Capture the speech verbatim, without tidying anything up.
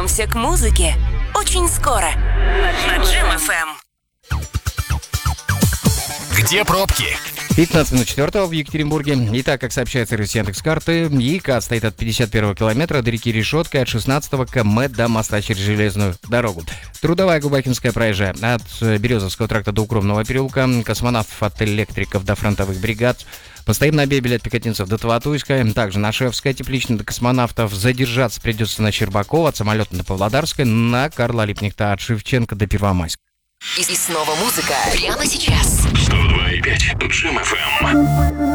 вернемся к музыке очень скоро на Джем эф эм. Где пробки? пятнадцать минут четвертого в Екатеринбурге. Итак, как сообщает сервис Яндекс.Карты, ЕКА стоит от пятьдесят первого километра до реки Решетка, от шестнадцатого км до моста через железную дорогу. Трудовая Губахинская проезжая от Березовского тракта до Укромного переулка, космонавтов от электриков до фронтовых бригад. Постоим на Бебеле от Пехотинцев до Тватуйска, также на Шефская, Тепличная до космонавтов. Задержаться придется на Щербакова, от Самолета до Павлодарской, на Карла Липнихта от Шевченко до Первомайска. И снова музыка прямо сейчас. сто два и пять Джем эф эм.